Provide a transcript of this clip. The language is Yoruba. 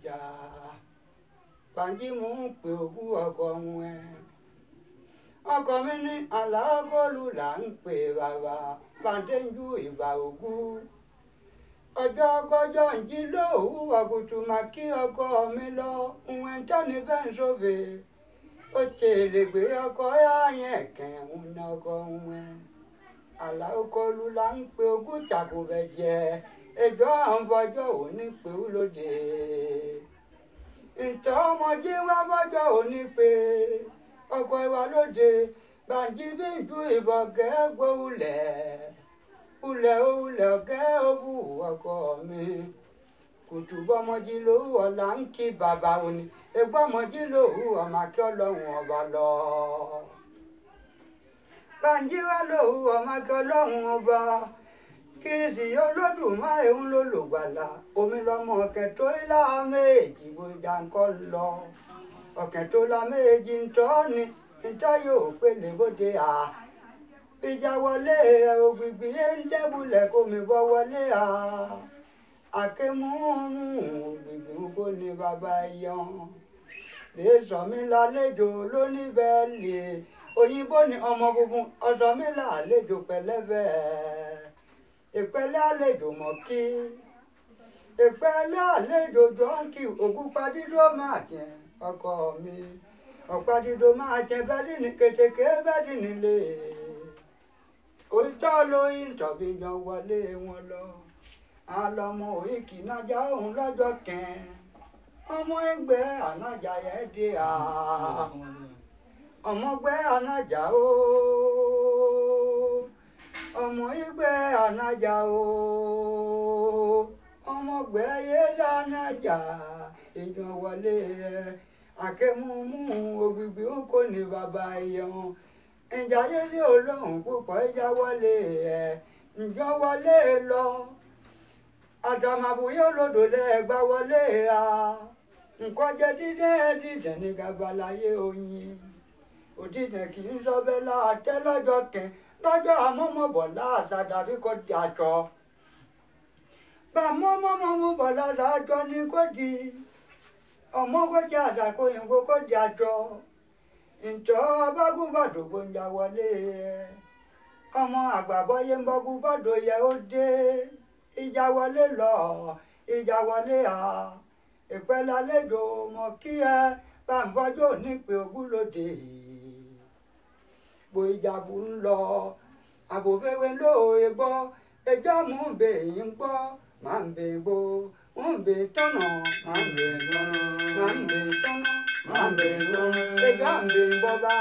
ìjà Bánjí mú pé òkú ọkọ wọn ọkọ mi ní aláàgọ́lù là ń pè bàbá Bàdéńjú ìbà òkú ọjọ́ kọjọ́ ń jí lóòwú àgùtù mà kí ọkọ mi lọ ìwọ̀n tọ́ni bẹ́ẹ̀ ń sóbè ó tèlè gbé ọkọ yáyẹn kẹ̀hún ní ọkọ wọn aláàgọ́lù là ń pè òkú tàkùbẹ̀ jẹ ẹjọ́ àwọn bọ́jọ́ òní pé ó lóde ìtọ́ ọmọdé wá bọ́jọ́ òní pé ọkọ ìwà lóde Bánjí Bíntù ìbọ̀gẹ́ gbóhùlẹ̀ ulẹ̀ ọ̀gẹ́ òbú ọkọ mi kùtù bọ́mọdé lòwú ọ̀la ń kí bàbá òní egbọ́mọdé lòwú ọmọ akẹ́ ọlọ́run ọba lọ. Bánjí wá lòwú ọmọ akẹ́ ọlọ́run ọba kìrìsì Olódùmarè ń lò lògbàlà omi lọmọ ọ̀kẹ́ tó ilá méjì bójá ńkọ́ lọ ọ̀kẹ́ tó la méjì ń tọ́ ni ntọ́ yóò pélé bóde à ìjà wọlé ògbìgbì ń dẹ́bulẹ̀ kó mi bọ́ wọlé à àkémú ògbìgbì kó ní bàbá yan lè sọ mí lálejò lóníbẹ̀ẹ́lì òyìnbó ni ọmọ funfun ọ̀sọ̀ mi lálejò pẹ̀lẹ́bẹ̀ ìpẹ́lẹ́ àlejò mọ̀ kí ìpẹ́lẹ́ àlejò jọ́ǹkì ògúnpadídó máa jẹ ọkọ mi ọ̀pádìdó máa jẹ bẹ́ẹ̀lì ní kètèké bẹ́ẹ̀lì nílé òótọ́ lóyún tọ̀bí yan wọlé wọn lọ àlọ́mọ òyìnkì nájà òun lọ́jọ́ kẹ́ẹ́ ọmọ ẹgbẹ́ ànájà yẹn dé à ọmọgbẹ́ ànájà o ọmọ ẹgbẹ́ ànájà o ọmọgbẹ́ yẹn ànájà èèyàn wọlé àkémúmú ògbìgbì ń kó ní bàbá ẹ̀yàn ìjà yẹlé olóhùn púpọ̀ ìjà wọlé ǹjọ́ wọlé lọ àtàmàbùyé olódò lẹ́ẹ̀gbá wọlé nǹkan jẹ́ dídẹ́ ní gabalayé oyin òdìdẹ kì í sọ́bẹ́ láàtẹ́ lọ́jọ́ kẹ́ lọ́jọ́ àmọ́mọ́bọ̀ láàṣà dàbí kò di àjọ bá mọ́mọ́mọ́bọ̀ láàṣà ní kò di ọmọ kọjá àdàkọ òyìnbó kò di àjọ ǹjọ́ abágúbàdò gbòǹjà wọlé ọmọ àgbàbọ́yé ń bọ́gúbàdò yẹ ó dé ìjà wọlé lọ ìjà wọlé à ìpẹ́lẹ́ àlejò mọ̀ kí ẹ bá ń bọ́jọ́ nípe ogúnlódé bó ìjàbù ń lọ àbòfẹ́wé lóòye gbọ́ ẹjọ́ mú bèyí ń gbọ́ máa ń bè bó ń bè tọ́nà máa ń bè tọ́nà máa ń bè tọ́nà máa ń bè tọ́nà ẹjọ́ ń bè bọ́ bá.